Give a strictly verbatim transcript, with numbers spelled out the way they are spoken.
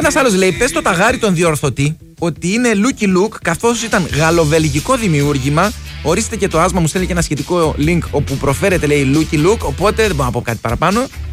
Ένας άλλος λέει: πες το ταγάρι τον διορθωτή ότι είναι Lucky Luke, καθώς ήταν γαλλοβελγικό δημιούργημα. Ορίστε και το άσμα μου στέλνει και ένα σχετικό link όπου προφέρεται, λέει Lucky Luke. Οπότε δεν μπορώ να πω κάτι παραπάνω.